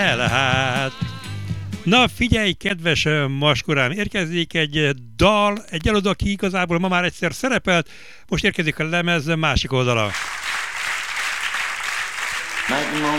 se lehet. Na figyelj, kedves maskorám, érkezik egy dal, egy előadó, aki igazából ma már egyszer szerepelt, most érkezik a lemez másik oldala.